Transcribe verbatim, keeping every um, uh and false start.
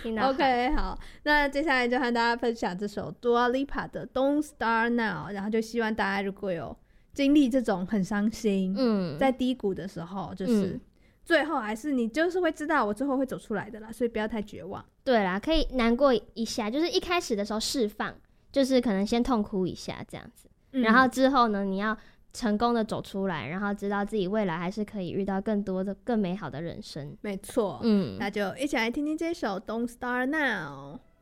听到 OK 好，那接下来就和大家分享这首 Dua Lipa 的 Don't Start Now， 然后就希望大家如果有经历这种很伤心、嗯、在低谷的时候，就是、嗯、最后还是你就是会知道我最后会走出来的啦，所以不要太绝望。 对啦，可以难过一下，就是一开始的时候释放，就是可能先痛哭一下这样子、嗯、然后之后呢你要成功的走出来，然后知道自己未来还是可以遇到更多的更美好的人生。 没错，嗯，那就一起来听听这首 Don't Start Now。